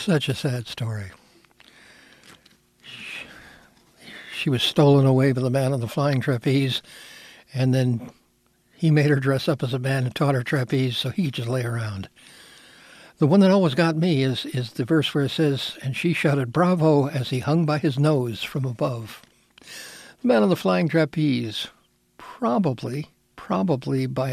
Such a sad story. She was stolen away by the man on the flying trapeze, and then he made her dress up as a man and taught her trapeze so he could just lay around. The one that always got me is the verse where it says, "And she shouted bravo as he hung by his nose from above." The man on the flying trapeze, probably by